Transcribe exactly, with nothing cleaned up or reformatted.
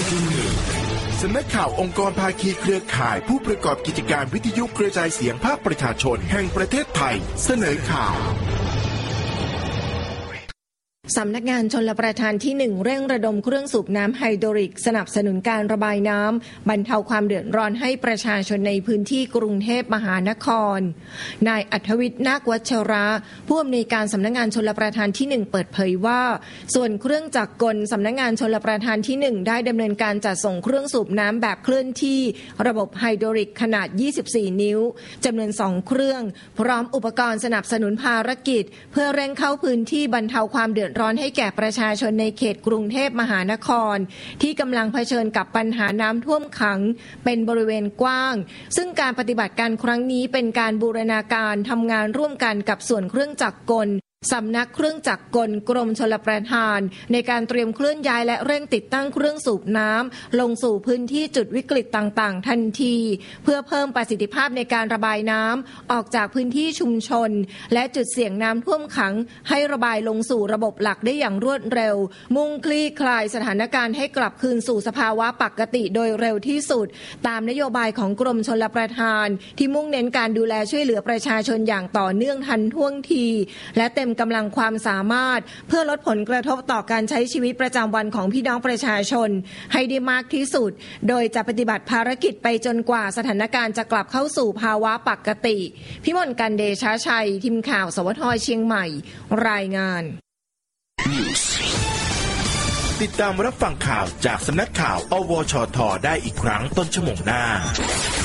สำนักข่าวองค์กรภาคีเครือข่ายผู้ประกอบกิจการวิทยุกระจายเสียงภาคประชาชนแห่งประเทศไทยเสนอข่าวสำนักงานชลประทานที่หนึ่งเร่งระดมเครื่องสูบน้ำไฮดรอลิกสนับสนุนการระบายน้ำบรรเทาความเดือดร้อนให้ประชาชนในพื้นที่กรุงเทพมหานครนายอัธวิทย์นาควัชระผู้อำนวยการสำนักงานชลประทานที่หนึ่งเปิดเผยว่าส่วนเครื่องจักรกลสำนักงานชลประทานที่หนึ่งได้ดำเนินการจัดส่งเครื่องสูบน้ำแบบเคลื่อนที่ระบบไฮดรอลิกขนาดยี่สิบสี่นิ้วจำนวนสองเครื่องพร้อมอุปกรณ์สนับสนุนภารกิจเพื่อเร่งเข้าพื้นที่บรรเทาความเดือดร้อนให้แก่ประชาชนในเขตกรุงเทพมหานครที่กำลังเผชิญกับปัญหาน้ำท่วมขังเป็นบริเวณกว้างซึ่งการปฏิบัติการครั้งนี้เป็นการบูรณาการทำงานร่วมกันกับส่วนเครื่องจักรกลสำนักเครื่องจักรกลกรมชลประทานในการเตรียมเคลื่อนย้ายและเร่งติดตั้งเครื่องสูบน้ำลงสู่พื้นที่จุดวิกฤตต่างๆทันทีเพื่อเพิ่มประสิทธิภาพในการระบายน้ำออกจากพื้นที่ชุมชนและจุดเสี่ยงน้ำท่วมขังให้ระบายลงสู่ระบบหลักได้อย่างรวดเร็วมุ่งคลี่คลายสถานการณ์ให้กลับคืนสู่สภาวะปกติโดยเร็วที่สุดตามนโยบายของกรมชลประทานที่มุ่งเน้นการดูแลช่วยเหลือประชาชนอย่างต่อเนื่องทันท่วงทีและเต็มกำลังความสามารถเพื่อลดผลกระทบต่อการใช้ชีวิตประจำวันของพี่น้องประชาชนให้ได้มากที่สุดโดยจะปฏิบัติภารกิจไปจนกว่าสถานการณ์จะกลับเข้าสู่ภาวะปกติพิมลกันเดชาชัยทีมข่าวสวทเชียงใหม่รายงานติดตามรับฟังข่าวจากสำนักข่าวอวชทได้อีกครั้งต้นชั่วโมงหน้า